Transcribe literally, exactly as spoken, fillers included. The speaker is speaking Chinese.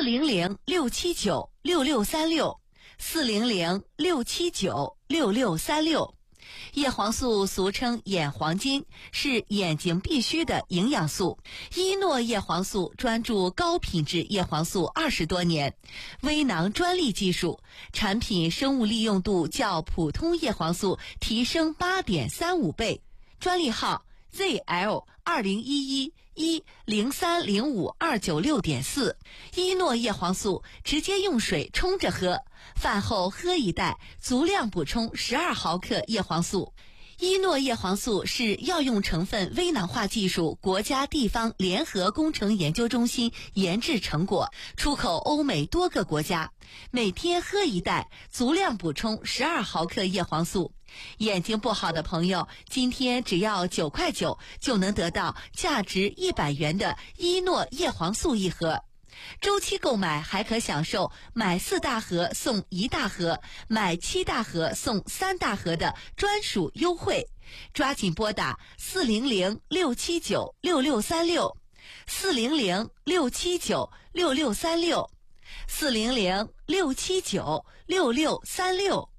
四零零六七九六六三六，四零零六七九六六三六。叶黄素俗称眼黄金，是眼睛必需的营养素。伊诺叶黄素专注高品质叶黄素二十多年，微囊专利技术，产品生物利用度较普通叶黄素提升 八点三五 倍。专利号 Z L 二零一一一零三零五二九六点四。伊诺叶黄素直接用水冲着喝，饭后喝一袋，足量补充十二毫克叶黄素。伊诺叶黄素是药用成分微囊化技术国家地方联合工程研究中心研制成果，出口欧美多个国家。每天喝一袋，足量补充十二毫克叶黄素。眼睛不好的朋友，今天只要九块九就能得到价值一百元的伊诺叶黄素一盒。周期购买还可享受买四大盒送一大盒，买七大盒送三大盒的专属优惠。抓紧拨打四零零六七九六六三六，四零零六七九六六三六，四零零六七九六六三六。